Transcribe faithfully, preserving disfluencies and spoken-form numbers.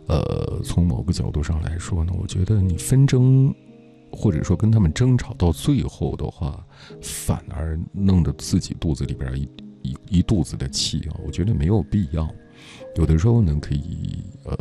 呃，从某个角度上来说呢，我觉得你纷争，或者说跟他们争吵到最后的话，反而弄得自己肚子里边一一一肚子的气啊，我觉得没有必要。有的时候呢，可以呃